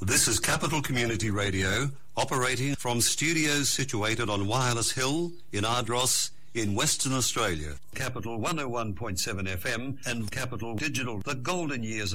This is Capital Community Radio, operating from studios situated on Wireless Hill in Ardross in Western Australia. Capital 101.7 FM and Capital Digital, the golden years of